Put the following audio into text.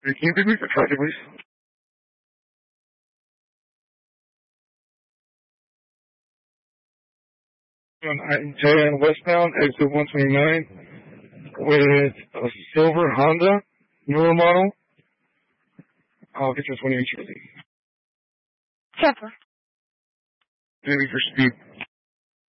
Can you repeat the traffic, please? On I-10 westbound, exit 129, with a silver Honda, newer model. I'll get this 28 shortly. Chopper. Maybe for speed.